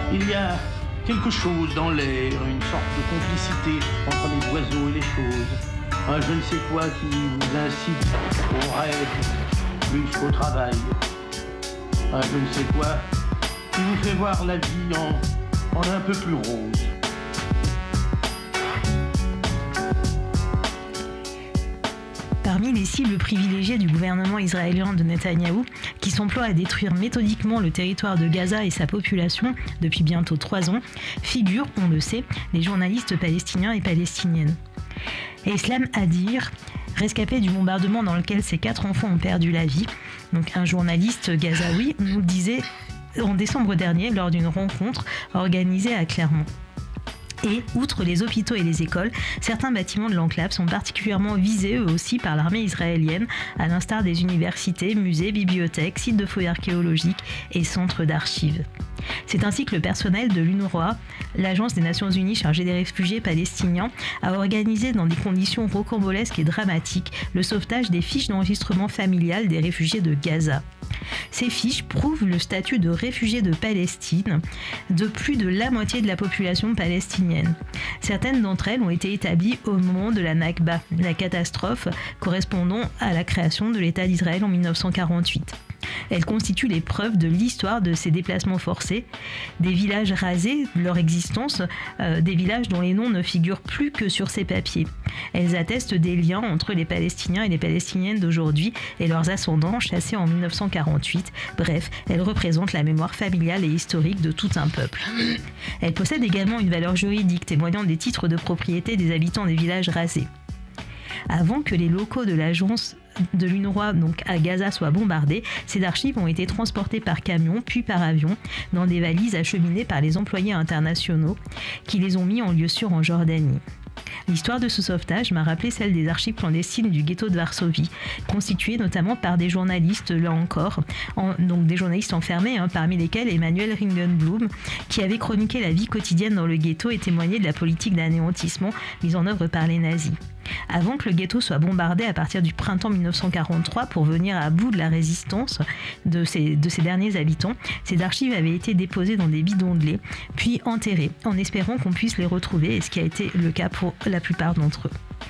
Il y a quelque chose dans l'air, une sorte de complicité entre les oiseaux et les choses. Un je ne sais quoi qui vous incite au rêve plus qu'au travail. Un je ne sais quoi qui vous fait voir la vie en un peu plus rose. Parmi les cibles privilégiées du gouvernement israélien de Netanyahou, qui s'emploie à détruire méthodiquement le territoire de Gaza et sa population depuis bientôt 3 ans, figurent, on le sait, les journalistes palestiniens et palestiniennes. Islam Hadir, rescapé du bombardement dans lequel ses 4 enfants ont perdu la vie, donc un journaliste gazaoui, nous le disait en décembre dernier lors d'une rencontre organisée à Clermont. Et, outre les hôpitaux et les écoles, certains bâtiments de l'enclave sont particulièrement visés eux aussi par l'armée israélienne, à l'instar des universités, musées, bibliothèques, sites de fouilles archéologiques et centres d'archives. C'est ainsi que le personnel de l'UNRWA, l'agence des Nations Unies chargée des réfugiés palestiniens, a organisé dans des conditions rocambolesques et dramatiques le sauvetage des fiches d'enregistrement familial des réfugiés de Gaza. Ces fiches prouvent le statut de réfugiés de Palestine de plus de la moitié de la population palestinienne. Certaines d'entre elles ont été établies au moment de la Nakba, la catastrophe correspondant à la création de l'État d'Israël en 1948. Elles constituent les preuves de l'histoire de ces déplacements forcés, des villages rasés de leur existence, des villages dont les noms ne figurent plus que sur ces papiers. Elles attestent des liens entre les Palestiniens et les Palestiniennes d'aujourd'hui et leurs ascendants chassés en 1948. Bref, elles représentent la mémoire familiale et historique de tout un peuple. Elles possèdent également une valeur juridique témoignant des titres de propriété des habitants des villages rasés. Avant que les locaux de l'agence de l'UNRWA, donc à Gaza, soient bombardés, ces archives ont été transportées par camion puis par avion dans des valises acheminées par les employés internationaux qui les ont mis en lieu sûr en Jordanie. L'histoire de ce sauvetage m'a rappelé celle des archives clandestines du ghetto de Varsovie, constituées notamment par des journalistes, là encore, donc des journalistes enfermés, parmi lesquels Emmanuel Ringenblum, qui avait chroniqué la vie quotidienne dans le ghetto et témoigné de la politique d'anéantissement mise en œuvre par les nazis. Avant que le ghetto soit bombardé à partir du printemps 1943 pour venir à bout de la résistance de ces derniers habitants, ces archives avaient été déposées dans des bidons de lait, puis enterrées, en espérant qu'on puisse les retrouver, et ce qui a été le cas pour la plupart d'entre eux.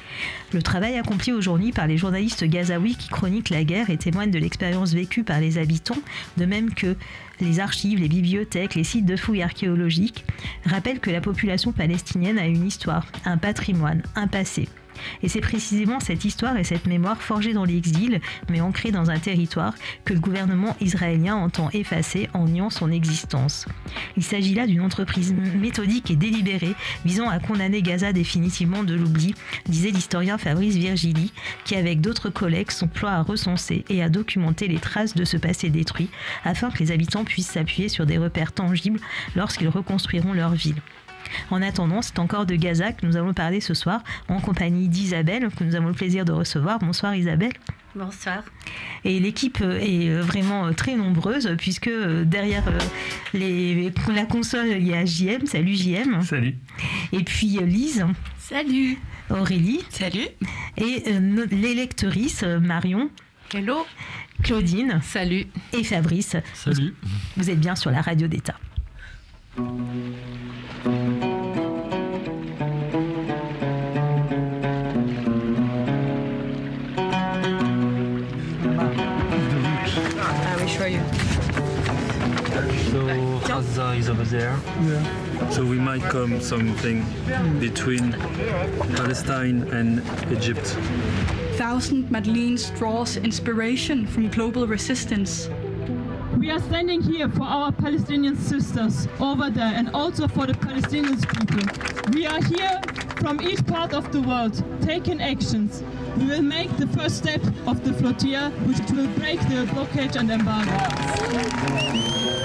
Le travail accompli aujourd'hui par les journalistes gazaouis qui chroniquent la guerre et témoignent de l'expérience vécue par les habitants, de même que les archives, les bibliothèques, les sites de fouilles archéologiques, rappellent que la population palestinienne a une histoire, un patrimoine, un passé. Et c'est précisément cette histoire et cette mémoire forgée dans l'exil, mais ancrée dans un territoire, que le gouvernement israélien entend effacer en niant son existence. Il s'agit là d'une entreprise méthodique et délibérée visant à condamner Gaza définitivement de l'oubli, disait l'historien Fabrice Virgili, qui avec d'autres collègues s'emploie à recenser et à documenter les traces de ce passé détruit, afin que les habitants puissent s'appuyer sur des repères tangibles lorsqu'ils reconstruiront leur ville. En attendant, c'est encore de Gaza que nous allons parler ce soir, en compagnie d'Isabelle, que nous avons le plaisir de recevoir. Bonsoir Isabelle. Bonsoir. Et l'équipe est vraiment très nombreuse, puisque derrière la console, il y a JM. Salut JM. Salut. Et puis Lise. Salut. Aurélie. Salut. Et les lectrices, Marion. Hello. Claudine. Salut. Et Fabrice. Salut. Vous êtes bien sur la radio d'État. I will show you. So Gaza is over there. Yeah. So we might come something between Palestine and Egypt. Thousand Madeleines draws inspiration from global resistance. We are standing here for our Palestinian sisters over there and also for the Palestinian people. We are here from each part of the world, taking actions. We will make the first step of the flotilla, which will break the blockade and embargo.